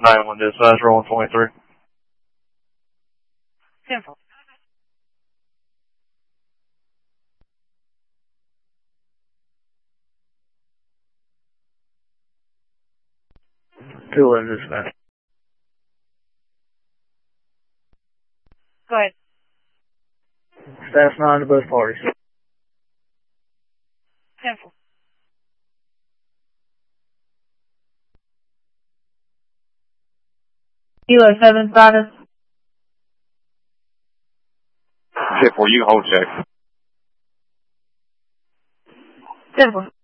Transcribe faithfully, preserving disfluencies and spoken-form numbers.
nine one dispatch, rolling twenty-three. Simple. two eleven dispatch. Go ahead. Staff nine to both parties. Simple. Kilo seven status. ten four, you can hold check. Simple.